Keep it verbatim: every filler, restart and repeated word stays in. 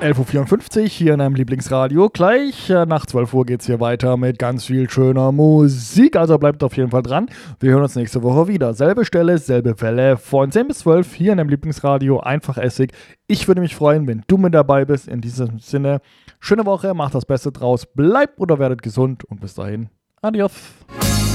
elf Uhr vierundfünfzig hier in einem Lieblingsradio. Gleich äh, nach zwölf Uhr geht es hier weiter mit ganz viel schöner Musik. Also bleibt auf jeden Fall dran. Wir hören uns nächste Woche wieder. Selbe Stelle, selbe Welle. Von zehn bis zwölf hier in einem Lieblingsradio. Einfach Essig. Ich würde mich freuen, wenn du mit dabei bist. In diesem Sinne, schöne Woche. Macht das Beste draus. Bleibt oder werdet gesund. Und bis dahin, adios.